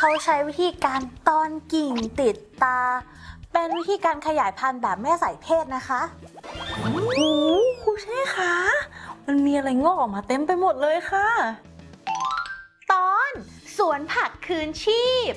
เขาใช้วิธีการตอนกิ่งติดตาเป็นวิธีการขยายพันธุ์แบบไม่ใส่เพศนะคะโอ้โหครูเช่คะมันมีอะไรงอกออกมาเต็มไปหมดเลยค่ะตอนสวนผักคืนชีพ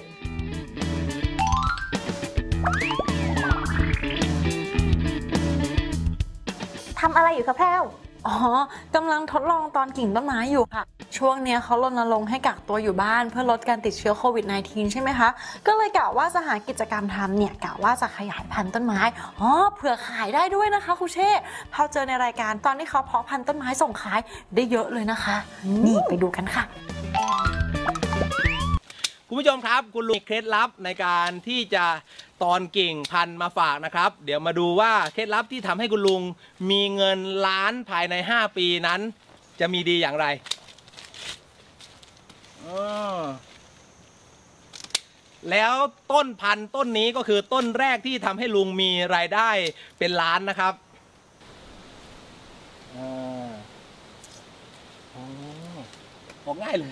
ทำอะไรอยู่คะแพรวอ๋อกำลังทดลองตอนกิ่งต้นไม้อยู่ค่ะช่วงเนี้ยเขารณรงค์ให้กักตัวอยู่บ้านเพื่อลดการติดเชื้อโควิด -19 ใช่ไหมคะก็เลยกะว่าจะหากิจกรรมทำเนี่ยกะว่าจะขยายพันธุ์ต้นไม้เผื่อขายได้ด้วยนะคะครูเช่พอเจอในรายการตอนที่เขาเพาะพันธุ์ต้นไม้ส่งขายได้เยอะเลยนะคะนี่ไปดูกันค่ะคุณผู้ชมครับคุณลุงมีเคล็ดลับในการที่จะตอนกิ่งพันธุ์มาฝากนะครับเดี๋ยวมาดูว่าเคล็ดลับที่ทำให้คุณลุงมีเงินล้านภายใน5 ปีนั้นจะมีดีอย่างไรแล้วต้นพันธุ์ต้นนี้ก็คือต้นแรกที่ทำให้ลุงมีรายได้เป็นล้านนะครับออกง่ายเลย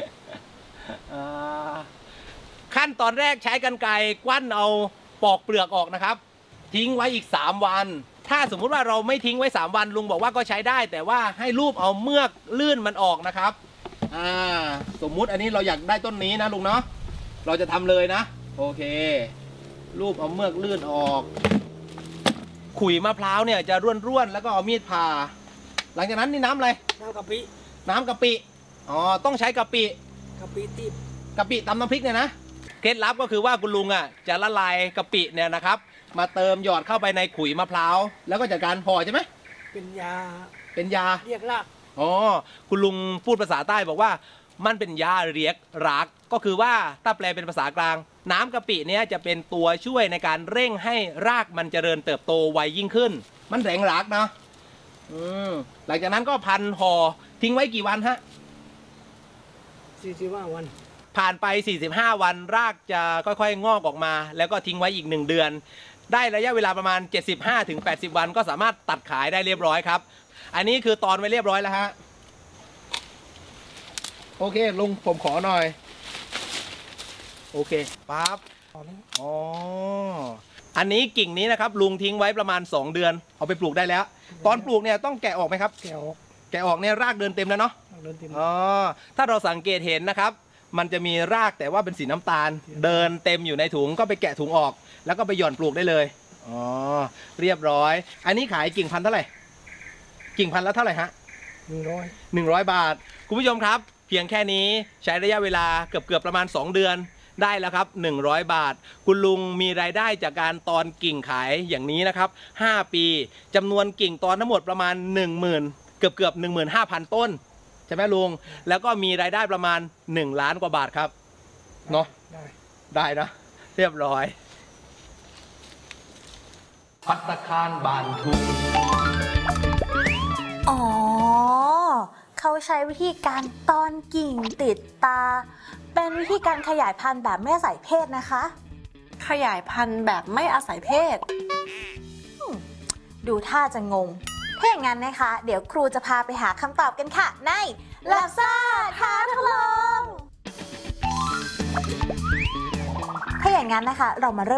ขั้นตอนแรกใช้กรรไกรกวั้นเอาปอกเปลือกออกนะครับทิ้งไว้อีก3 วันถ้าสมมุติว่าเราไม่ทิ้งไว้3 วันลุงบอกว่าก็ใช้ได้แต่ว่าให้รูปเอาเมือกลื่นมันออกนะครับสมมุติอันนี้เราอยากได้ต้นนี้นะลุงเนาะเราจะทำเลยนะโอเครูปเอาเมือกลื่นออกขุยมะพร้าวเนี่ยจะร่วนๆแล้วก็เอามีดผ่าหลังจากนั้นนี่น้ำอะไรน้ำกะปิต้องใช้กะปิตำน้ำพริกเนี่ยนะเคล็ดลับก็คือว่าคุณลุงจะละลายกะปิเนี่ยนะครับมาเติมหยอดเข้าไปในขุยมะพร้าวแล้วก็จัดการห่อใช่ไหมเป็นยาเรียกรากคุณลุงพูดภาษาใต้บอกว่ามันเป็นยาเรียกรากก็คือว่าถ้าแปลเป็นภาษากลางน้ำกะปิเนี่ยจะเป็นตัวช่วยในการเร่งให้รากมันเจริญเติบโตไวยิ่งขึ้นมันแรงรากนะหลังจากนั้นก็พันห่อทิ้งไว้กี่วันฮะ45 วันผ่านไป45 วันรากจะค่อยๆงอกออกมาแล้วก็ทิ้งไว้อีก1 เดือนได้ระยะเวลาประมาณ 75-80 วันก็สามารถตัดขายได้เรียบร้อยครับอันนี้คือตอนไว้เรียบร้อยแล้วฮะโอเคลุงผมขอหน่อยโอเคปั๊บอันนี้กิ่งนี้นะครับลุงทิ้งไว้ประมาณ2 เดือนเอาไปปลูกได้แล้วตอนปลูกเนี่ยต้องแกะออกไหมครับแกะออกเนี่ยรากเดินเต็มแล้วเนาะถ้าเราสังเกตเห็นนะครับมันจะมีรากแต่ว่าเป็นสีน้ำตาลเดินเต็มอยู่ในถุงก็ไปแกะถุงออกแล้วก็ไปหย่อนปลูกได้เลยเรียบร้อยอันนี้ขายกิ่งพันธุ์เท่าไหร่กิ่งพันธุ์ละเท่าไหร่ฮะ100 บาทคุณผู้ชมครับเพียงแค่นี้ใช้ระยะเวลาเกือบประมาณ2 เดือนได้แล้วครับ100 บาทคุณลุงมีรายได้จากการตอนกิ่งขายอย่างนี้นะครับ5 ปีจำนวนกิ่งตอนทั้งหมดประมาณ 10,000 เกือบ 15,000 ต้นใช่ไหมลุงแล้วก็มีรายได้ประมาณ1 ล้านกว่าบาทครับเนาะได้นะเรียบร้อยภัตตาคารบานทุงเขาใช้วิธีการตอนกิ่งติดตาเป็นวิธีการขยายพันธุ์แบบไม่ใส่เพศนะคะขยายพันธุ์แบบไม่อาศัยเพศดูท่าจะงงถ้าอย่างนั้นนะคะเดี๋ยวครูจะพาไปหาคำตอบกันค่ะในลาซ่าท้าทดลองถ้าอย่างนั้นนะคะเรามาเริ่ม